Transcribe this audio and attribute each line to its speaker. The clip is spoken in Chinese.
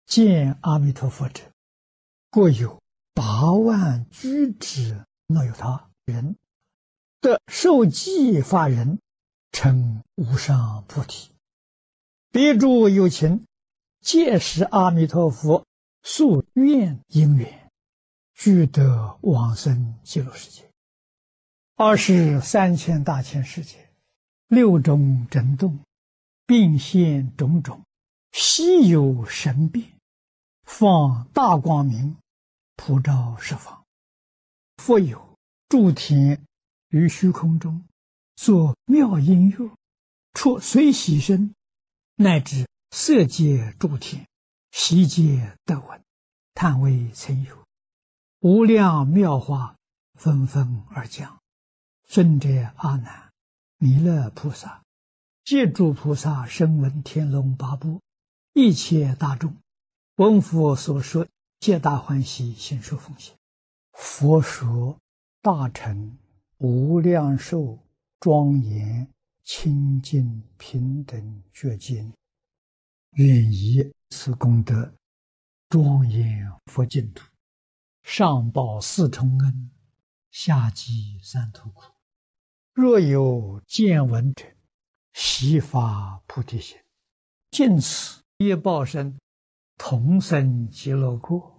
Speaker 1: 见阿弥陀佛者，过有8万居之若有他人，得受记法人，成无上菩提。别诸有情，皆是阿弥陀佛宿愿因缘，具得往生极乐世界。23千大千世界，六种震动，并现种种，悉有神变，放大光明，普照十方。复有诸天于虚空中，作妙音乐，出随喜声，乃至色界诸天，悉皆得闻，叹为曾有。无量妙法纷纷而降。尊者阿难、弥勒菩萨、借诸菩萨声闻天龙八部一切大众，闻佛所说，皆大欢喜，心受奉献。佛说大乘无量寿庄严清净平等觉经，愿以此功德庄严佛净土，上报四重恩，下济三途苦。若有见闻者，悉发菩提心，尽此业报身，同生极乐国。